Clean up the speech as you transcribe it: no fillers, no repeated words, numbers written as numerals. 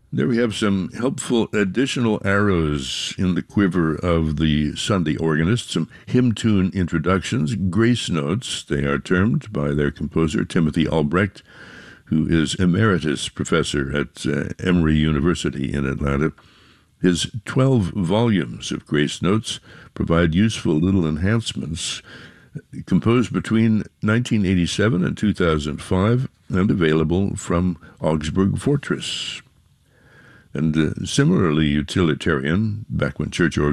There we have some helpful additional arrows in the quiver of the Sunday organist, some hymn tune introductions, grace notes, they are termed by their composer, Timothy Albrecht, who is emeritus professor at Emory University in Atlanta. His 12 volumes of grace notes provide useful little enhancements composed between 1987 and 2005 and available from Augsburg Fortress. And similarly utilitarian, back when church